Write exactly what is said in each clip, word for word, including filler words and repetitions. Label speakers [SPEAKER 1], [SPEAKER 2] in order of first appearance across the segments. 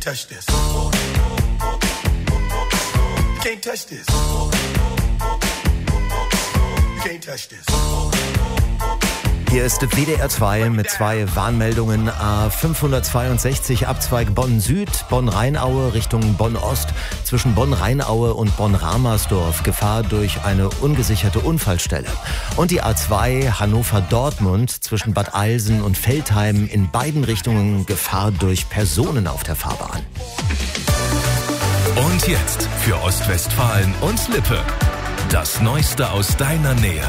[SPEAKER 1] can't touch this. You can't touch this. You can't touch this.
[SPEAKER 2] Hier ist W D R zwei mit zwei Warnmeldungen. A fünfhundertzweiundsechzig Abzweig Bonn-Süd, Bonn-Rheinaue Richtung Bonn-Ost. Zwischen Bonn-Rheinaue und Bonn-Ramersdorf Gefahr durch eine ungesicherte Unfallstelle. Und die A zwei Hannover-Dortmund zwischen Bad Eilsen und Veltheim in beiden Richtungen Gefahr durch Personen auf der Fahrbahn.
[SPEAKER 3] Und jetzt für Ostwestfalen und Lippe. Das Neueste aus deiner Nähe.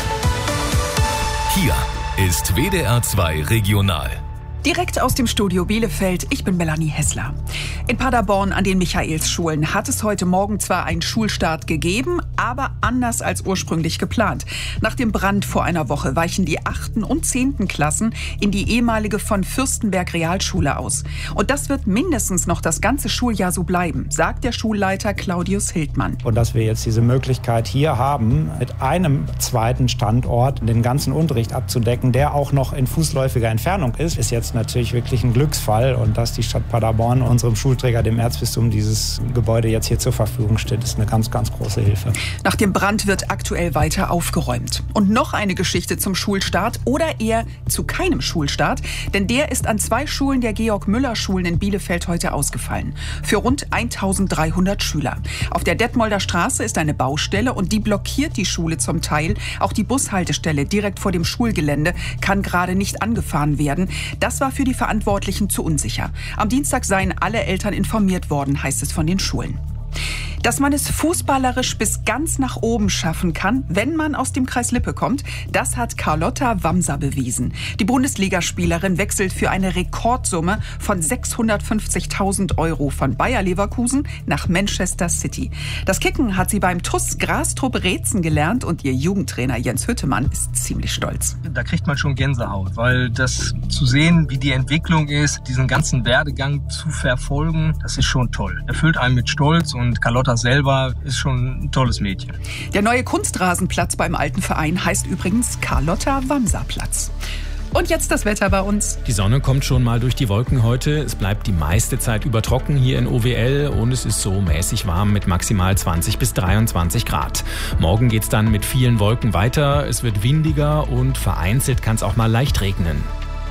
[SPEAKER 3] Hier ist W D R zwei Regional.
[SPEAKER 4] Direkt aus dem Studio Bielefeld, ich bin Melanie Hessler. In Paderborn an den Michaelsschulen hat es heute Morgen zwar einen Schulstart gegeben, aber anders als ursprünglich geplant. Nach dem Brand vor einer Woche weichen die achten und zehnten Klassen in die ehemalige von Fürstenberg Realschule aus. Und das wird mindestens noch das ganze Schuljahr so bleiben, sagt der Schulleiter Claudius Hildmann.
[SPEAKER 5] Und dass wir jetzt diese Möglichkeit hier haben, mit einem zweiten Standort den ganzen Unterricht abzudecken, der auch noch in fußläufiger Entfernung ist, ist jetzt natürlich wirklich ein Glücksfall. Und dass die Stadt Paderborn unserem Schulträger, dem Erzbistum, dieses Gebäude jetzt hier zur Verfügung steht, ist eine ganz, ganz große Hilfe.
[SPEAKER 4] Nach dem Brand wird aktuell weiter aufgeräumt. Und noch eine Geschichte zum Schulstart oder eher zu keinem Schulstart, denn der ist an zwei Schulen der Georg-Müller-Schulen in Bielefeld heute ausgefallen. Für rund eintausenddreihundert Schüler. Auf der Detmolder Straße ist eine Baustelle und die blockiert die Schule zum Teil. Auch die Bushaltestelle direkt vor dem Schulgelände kann gerade nicht angefahren werden. Das war für die Verantwortlichen zu unsicher. Am Dienstag seien alle Eltern informiert worden, heißt es von den Schulen. Dass man es fußballerisch bis ganz nach oben schaffen kann, wenn man aus dem Kreis Lippe kommt, das hat Carlotta Wamser bewiesen. Die Bundesligaspielerin wechselt für eine Rekordsumme von sechshundertfünfzigtausend Euro von Bayer Leverkusen nach Manchester City. Das Kicken hat sie beim T U S Grastrup Reetzen gelernt und ihr Jugendtrainer Jens Hüttemann ist ziemlich stolz.
[SPEAKER 6] Da kriegt man schon Gänsehaut, weil das zu sehen, wie die Entwicklung ist, diesen ganzen Werdegang zu verfolgen, das ist schon toll. Erfüllt einen mit Stolz und Carlotta selber ist schon ein tolles Mädchen.
[SPEAKER 4] Der neue Kunstrasenplatz beim alten Verein heißt übrigens Carlotta-Wamser-Platz. Und jetzt das Wetter bei uns.
[SPEAKER 7] Die Sonne kommt schon mal durch die Wolken heute. Es bleibt die meiste Zeit über trocken hier in O W L und es ist so mäßig warm mit maximal zwanzig bis dreiundzwanzig Grad. Morgen geht's dann mit vielen Wolken weiter. Es wird windiger und vereinzelt kann es auch mal leicht regnen.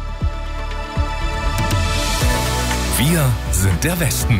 [SPEAKER 3] Wir sind der Westen.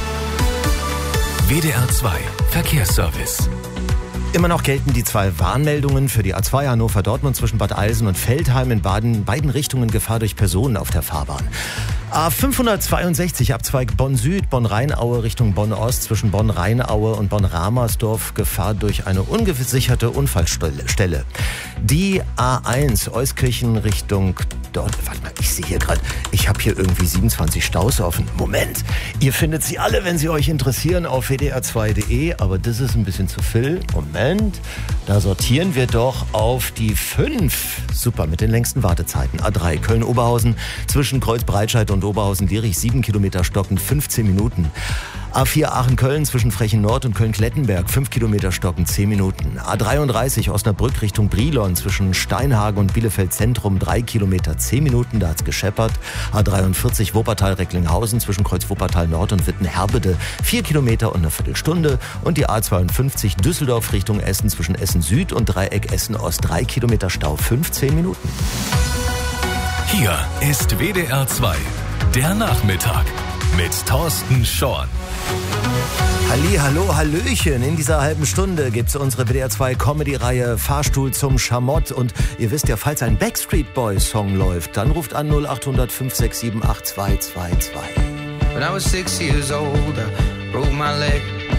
[SPEAKER 3] W D R zwei Verkehrsservice.
[SPEAKER 2] Immer noch gelten die zwei Warnmeldungen für die A zwei Hannover-Dortmund zwischen Bad Eilsen und Veltheim in beiden, beiden Richtungen Gefahr durch Personen auf der Fahrbahn. A fünfhundertzweiundsechzig Abzweig Bonn-Süd, Bonn-Rheinaue Richtung Bonn-Ost zwischen Bonn-Rheinaue und Bonn-Ramersdorf Gefahr durch eine ungesicherte Unfallstelle. Die A eins Euskirchen Richtung dort, warte mal, ich sehe hier gerade, ich habe hier irgendwie siebenundzwanzig Staus offen. Moment, ihr findet sie alle, wenn sie euch interessieren, auf w d r zwei punkt d e, aber das ist ein bisschen zu viel. Moment, da sortieren wir doch auf die fünf. Super, mit den längsten Wartezeiten. A drei Köln-Oberhausen zwischen Kreuz-Breitscheid und Oberhausen-Dierich, sieben Kilometer stockend, fünfzehn Minuten. A vier Aachen-Köln zwischen Frechen-Nord und Köln-Klettenberg, fünf Kilometer stockend, zehn Minuten. A dreiunddreißig Osnabrück Richtung Brilon zwischen Steinhagen und Bielefeld-Zentrum, drei Kilometer, zehn Minuten, da hat's gescheppert. A dreiundvierzig Wuppertal-Recklinghausen zwischen Kreuz Wuppertal-Nord und Wittenherbede, vier Kilometer und eine Viertelstunde. Und die A zweiundfünfzig Düsseldorf Richtung Essen zwischen Essen-Süd und Dreieck Essen-Ost, drei Kilometer Stau, fünfzehn Minuten.
[SPEAKER 3] Hier ist W D R zwei, der Nachmittag mit Thorsten Schorn.
[SPEAKER 2] Halli, hallo, hallöchen. In dieser halben Stunde gibt's unsere W D R zwei Comedy-Reihe Fahrstuhl zum Schamott. Und ihr wisst ja, falls ein Backstreet Boys Song läuft, dann ruft an null acht hundert fünf sechs sieben acht zwei zwei zwei.
[SPEAKER 8] When I was six years old, I broke my leg.